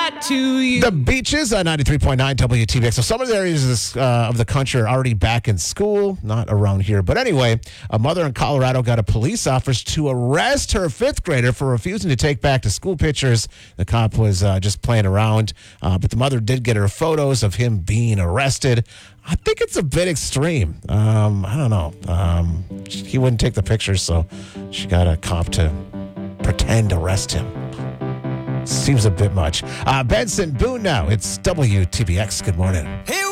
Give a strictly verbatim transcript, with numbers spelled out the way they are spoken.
that to you. The beaches on ninety-three point nine W T B X. So some of the areas uh, of the country are already back in school, not around here. But anyway, a mother in Colorado got a police officer to arrest her fifth grader for refusing to take back to school pictures. The cop was uh, just playing around, uh, but the mother did get her photos of him being arrested. I think it's a bit extreme. Um, I don't know. Um, he wouldn't take the pictures, so she got a cop to pretend arrest him. Seems a bit much. Uh, Benson Boone now. It's W T B X. Good morning. Here